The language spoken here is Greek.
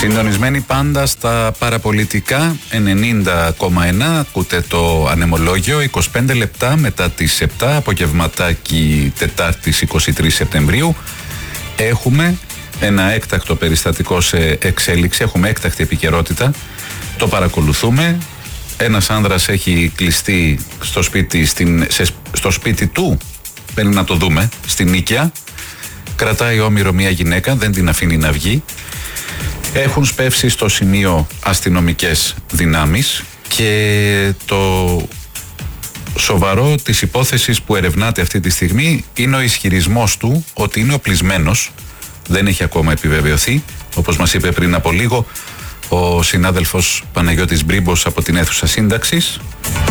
Συντονισμένοι πάντα στα παραπολιτικά 90,1. Ακούτε το ανεμολόγιο 25 λεπτά μετά τις 7, απογευματάκι Τετάρτης 23 Σεπτεμβρίου. Έχουμε ένα έκτακτο περιστατικό σε εξέλιξη, έχουμε έκτακτη επικαιρότητα, το παρακολουθούμε. Ένας άνδρας έχει κλειστεί στο σπίτι του, πρέπει να το δούμε, στην Νίκαια. Κρατάει όμηρο μια γυναίκα, δεν την αφήνει να βγει. Έχουν σπεύσει στο σημείο αστυνομικές δυνάμεις και το σοβαρό της υπόθεσης που ερευνάται αυτή τη στιγμή είναι ο ισχυρισμός του ότι είναι οπλισμένος. Δεν έχει ακόμα επιβεβαιωθεί, όπως μας είπε πριν από λίγο ο συνάδελφος Παναγιώτης Μπρίμπος από την αίθουσα σύνταξης.